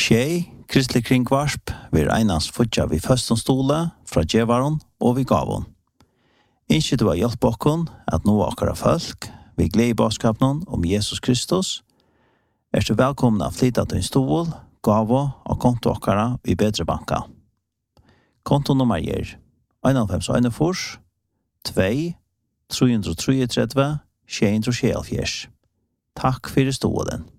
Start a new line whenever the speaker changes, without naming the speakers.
Tjej, kristelig kringvarsp, vi einans futja vi føsten stole, fra djevaron og vi gavon. Innskje du har hjelp okkon at nå akkara folk, vi gled i baskapnon om Jesus Kristus, du velkommen å flytta til en stol, gavo og konto akkara i bedre banka. Kontonummer er 51 2 333 674. Takk for stolen.